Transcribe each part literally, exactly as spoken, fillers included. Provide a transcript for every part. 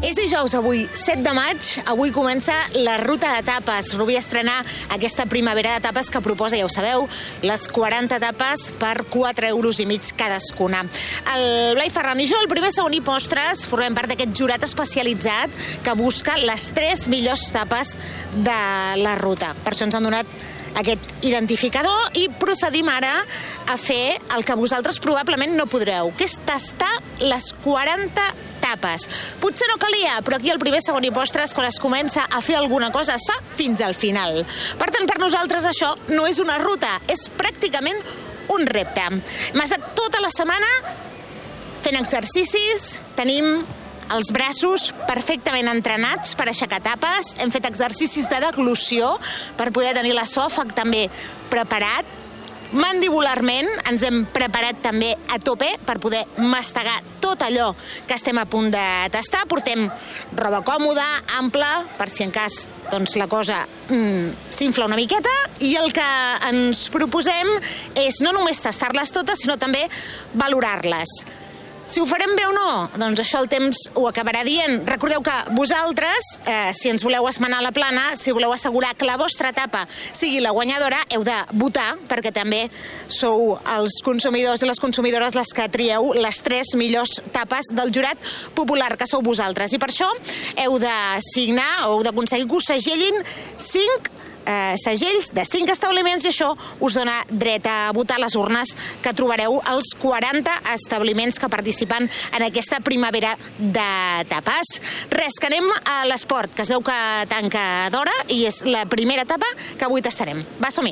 És dijous avui, set de maig, avui comença la ruta d'etapes. Rubí estrenar aquesta primavera d'etapes que proposa, ja ho sabeu, les quaranta etapes per quatre euros i mig cadascuna. El Blai Ferran i jo, el primer, segon i postres, formem part d'aquest jurat especialitzat que busca les tres millors etapes de la ruta. Per això ens han donat aquest identificador i procedim ara a fer el que vosaltres probablement no podreu, que és tastar les quaranta etapes. Potser no calia, però aquí el primer, segon i postres, quan es comença a fer alguna cosa, es fa fins al final. Per tant, per nosaltres això no és una ruta, és pràcticament un repte. Hem estat tota la setmana fent exercicis, tenim els braços perfectament entrenats per aixecar etapes, hem fet exercicis de deglució per poder tenir l'esòfag també preparat, mandibularment ens hem preparat també a tope per poder mastegar tot allò que estem a punt de tastar. Portem roba còmoda, ampla, per si en cas doncs, la cosa mm, s'infla una miqueta, i el que ens proposem és no només tastar-les totes, sinó també valorar-les. Si ho farem bé o no, doncs això el temps ho acabarà dient. Recordeu que vosaltres, eh, si ens voleu esmenar la plana, si voleu assegurar que la vostra etapa sigui la guanyadora, heu de votar, perquè també sou els consumidors i les consumidores les que trieu les tres millors etapes del jurat popular, que sou vosaltres. I per això heu de signar o heu d'aconseguir que us segellin cinc Eh, segells de cinc establiments, i això us dona dret a votar a les urnes que trobareu als quaranta establiments que participen en aquesta primavera d'etapes. Res, que anem a l'esport, que es veu que tanca d'hora i és la primera etapa que avui tastarem. Va, som-hi!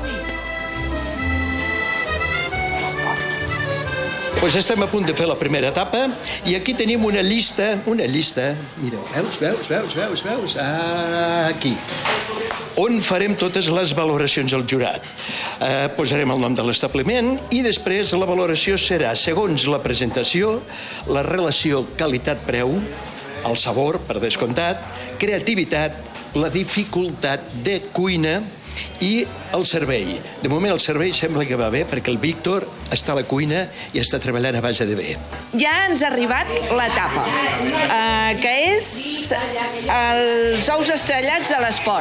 Doncs estem a punt de fer la primera etapa i aquí tenim una llista, una llista, mira, veus, veus, veus, veus, veus, aquí, on farem totes les valoracions al jurat. Eh, posarem el nom de l'establiment i després la valoració serà segons la presentació, la relació qualitat-preu, el sabor, per descomptat, creativitat, la dificultat de cuina i el servei. De moment el servei sembla que va bé perquè el Víctor està a la cuina i està treballant a base de bé. Ja ens ha arribat l'etapa, eh, que és els ous estrellats de l'esport.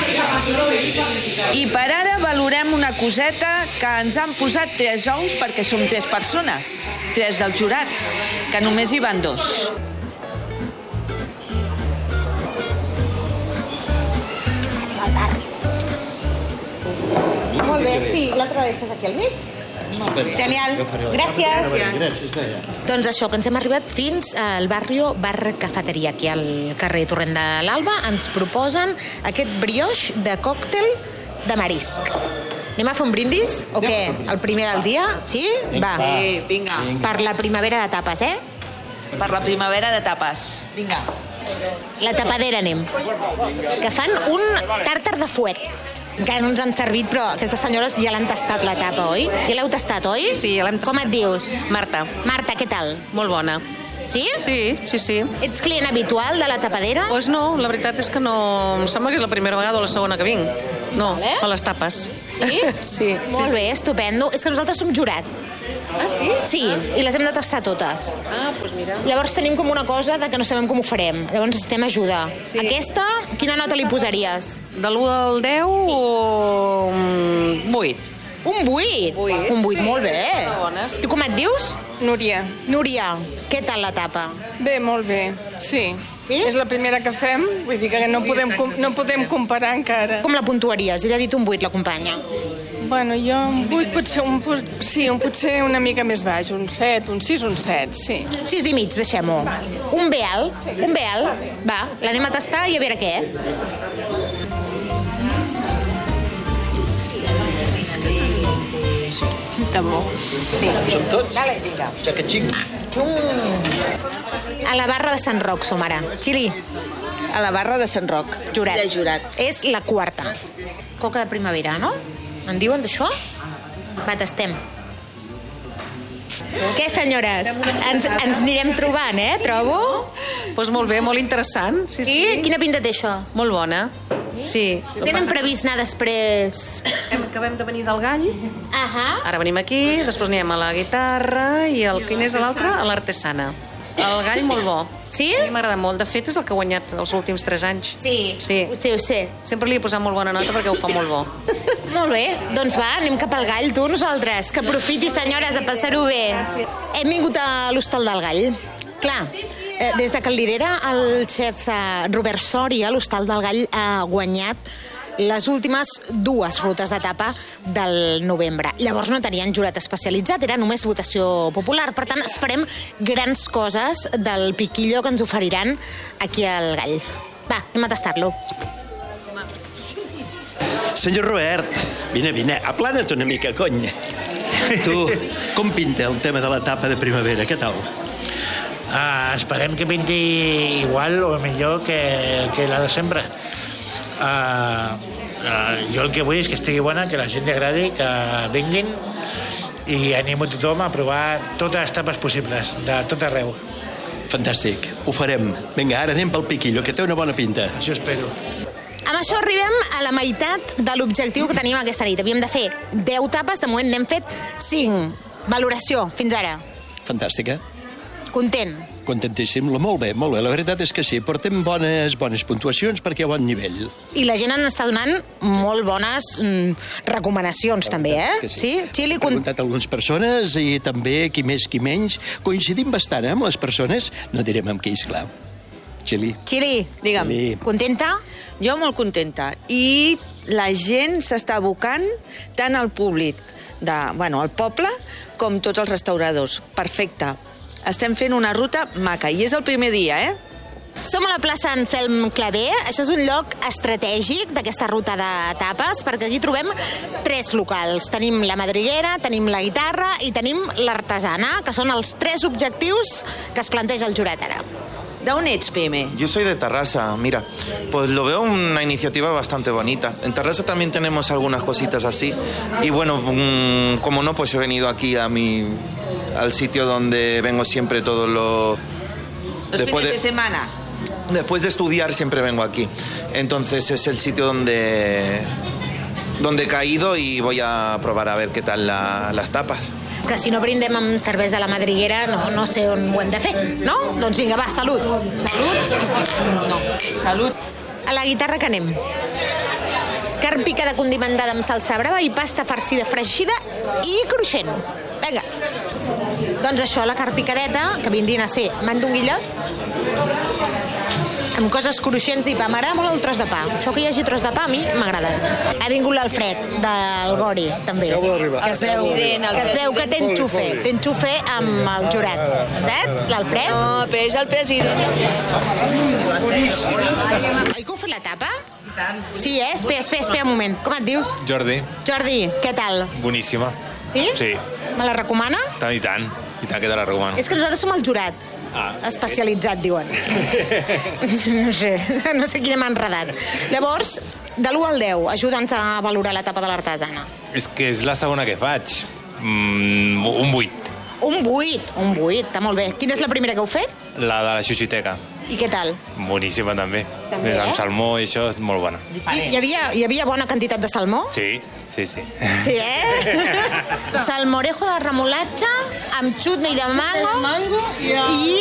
I per ara valorem una coseta que ens han posat tres ous perquè som tres persones, tres del jurat, que només hi van dos. Molt bé, sí, l'altre deixes aquí al mig. Genial, gràcies. Gràcies, Naya. Doncs això, que ens hem arribat fins al barrio Bar Cafeteria, aquí al carrer Torrent de l'Alba. Ens proposen aquest brioix de còctel de marisc. Anem a fer un brindis, o què? El primer del dia? Sí? Va. Sí, vinga. Per la primavera d'etapes, eh? Per la primavera d'etapes. Vinga. La tapadera anem. Que fan un tàrtar de fuet. Encara no ens han servit, però aquestes senyores ja l'han tastat l'etapa, oi? Ja l'heu tastat, oi? Sí, ja l'hem tastat. Com et dius? Marta. Marta, què tal? Molt bona. Sí? Sí, sí, sí. Ets client habitual de la tapadera? Doncs no, la veritat és que no... Em sembla que és la primera vegada o la segona que vinc. No, Vale. a les tapes. Sí? Sí. Molt bé, estupendo. És que nosaltres som jurat. Ah, sí? Sí, i les hem de tastar totes. Ah, doncs mira. Llavors tenim com una cosa de que no sabem com ho farem. Llavors necessitem ajuda. Sí. Aquesta, quina nota li posaries? De l'u al deu o... un vuit? Un vuit? Vuit. Un vuit, molt bé. Bones. Tu com et dius? Núria. Núria, què tal l'etapa? Bé, molt bé, sí. Sí? És la primera que fem, vull dir que no podem, com- no podem comparar encara. Com la puntuaries? Ella ha dit un vuit, la companya. Bueno, jo un vuit, potser, un, pu- sí, un, potser una mica més baix, un set, un sis, un set, sí. Sis i mig, deixem-ho. Un bé alt, un bé alt. Va, l'anem a tastar i a veure què. Està bo. Sí. Som tots? Vale, vinga. Xaca-xic. A la barra de Sant Roc som ara. Xili, A la barra de Sant Roc. jurat. De jurat. És la quarta. Coca de primavera, no? En diuen d'això? Va, tastem. Què, senyores? Ens, ens anirem trobant, eh? Trobo? Doncs molt bé, molt interessant. Sí, Sí? sí. Quina pinta té això? Molt bona. Sí. Tenen previst anar després? Hem, acabem de venir del Gall, Ahà. ara venim aquí, després anem a la guitarra i el, quin és l'altre? A l'Artesana. El gall molt bo. Sí? A mi m'agrada molt. De fet, és el que ha guanyat els últims tres anys. Sí, Sí. ho sé, ho sé. Sempre li he posat molt bona nota perquè ho fa molt bo. Molt bé, doncs va, anem cap al gall, tu, nosaltres. Que aprofiti, senyores, de passar-ho bé. Hem vingut a l'Hostal del Gall. Clar, eh, des de que el lidera el xef eh, Robert Sòria, l'Hostal del Gall ha guanyat les últimes dues rutes d'etapa del novembre. Llavors no tenien jurat especialitzat, era només votació popular. Per tant, esperem grans coses del piquillo que ens oferiran aquí al Gall. Va, anem a tastar-lo. Senyor Robert, vine, vine, aplana't una mica, cony. Tu, com pinta el tema de l'etapa de primavera? Què tal? Ah, esperem que pinti igual o millor que, que la de sempre. Ah, ah, jo el que vull és que estigui bona, que la gent li agradi, que vinguin i animo a tothom a provar totes les tapes possibles, de tot arreu. Fantàstic, ho farem. Vinga, ara anem pel piquillo, que té una bona pinta. Això espero. Amb això arribem a la meitat de l'objectiu que teníem aquesta nit. Havíem de fer deu tapes, de moment n'hem fet cinc. Valoració, fins ara. Fantàstica. Content. Contentíssim, molt bé, molt bé. La veritat és que sí, portem bones, bones puntuacions perquè hi ha bon nivell. I la gent ens està donant molt bones mm, recomanacions, també, eh? Que Sí? Xili, He preguntat a algunes persones i també qui més, qui menys. Coincidim bastant eh, amb les persones, no direm amb qui, esclar. Xili. Xili, Digue'm. Xili. contenta? Jo molt contenta. I la gent s'està abocant tant al públic, de, bueno, al poble, com tots els restauradors. Perfecte. Estem fent una ruta maca. I és el primer dia, eh? Som a la plaça Anselm Clavé. Això és un lloc estratègic d'aquesta ruta d'etapes, perquè aquí trobem tres locals. Tenim la madriguera, tenim la guitarra i tenim l'artesana, que són els tres objectius que es planteja el jurat ara. D'on ets, P M? Yo soy de Tarrasa, mira, pues lo veo una iniciativa bastante bonita. En Tarrasa también tenemos algunas cositas así y bueno, mmm, como no, pues he venido aquí a mi, al sitio donde vengo siempre todos los... Los fines de semana. Después de estudiar siempre vengo aquí, entonces es el sitio donde, donde he caído y voy a probar a ver qué tal la, las tapas. Que si no brindem amb cervesa de la madriguera no, no sé on ho hem de fer, no? Doncs vinga, va, salut. Salut i... No, salut. A la guitarra que anem. Carn picada condimentada amb salsa brava i pasta farcida fregida i cruixent. Vinga. Doncs això, la carn picadeta, que vindrien a ser mandonguilles, amb coses cruixents i pa. M'agrada molt el tros de pa. Això que hi hagi tros de pa a mi m'agrada. Ha vingut l'Alfred, del Gori, també. Que es veu que, es veu que té enxufe. Té enxufe amb el jurat. Saps, l'Alfred? No, però és el president. Oi que heu fet la tapa? Sí, eh? Espera, espera, espera un moment. Com et dius? Jordi, Jordi, què tal? boníssima. Sí? Sí. Me la recomanes? Tant i tant. I tant que te la recomano. És que nosaltres som el jurat. Ah. Especialitzat, diuen. No sé, no sé quina m'ha enredat. Llavors, de l'u al deu, ajuda'ns a valorar l'etapa de l'artesana. És que és la segona que faig. Mm, un vuit. Un vuit, un vuit, està molt bé. Quina és la primera que heu fet? La de la Xuxiteca. I què tal? Boníssima, també. També, Amb eh? salmó i això és molt bona. Hi, hi, havia, hi havia bona quantitat de salmó? Sí, sí, sí. Sí, eh? Salmorejo de remolatge amb xutney de mango, mango i i